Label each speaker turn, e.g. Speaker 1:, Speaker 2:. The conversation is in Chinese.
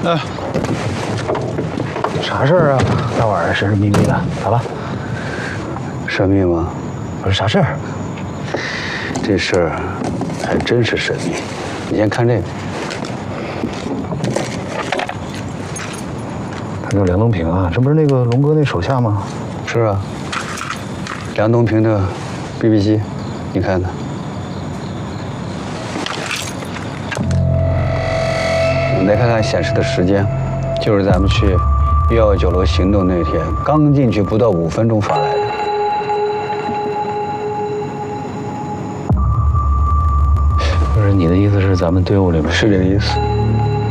Speaker 1: 哎，
Speaker 2: 啥事儿啊？大晚上神神秘秘的，咋了？
Speaker 3: 神秘吗？
Speaker 2: 我说啥事儿？
Speaker 3: 这事儿还真是神秘。你先看这个，
Speaker 2: 他叫梁东平啊，这不是那个龙哥那手下吗？
Speaker 3: 是啊，梁东平的 BB 机，你看看。你再看看显示的时间，就是咱们去119楼行动那天，刚进去不到5分钟发来的。
Speaker 2: 不是你的意思是咱们队伍里面
Speaker 3: 是这个意思。